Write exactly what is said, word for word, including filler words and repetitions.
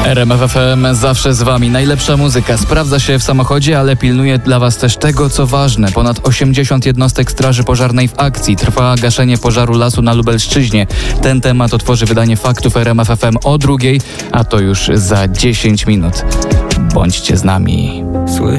R M F F M zawsze z wami. Najlepsza muzyka sprawdza się w samochodzie, ale pilnuje dla was też tego, co ważne. Ponad osiemdziesiąt jednostek Straży Pożarnej w akcji. Trwa gaszenie pożaru lasu na Lubelszczyźnie. Ten temat otworzy wydanie faktów R M F F M o drugiej, a to już za dziesięć minut. Bądźcie z nami.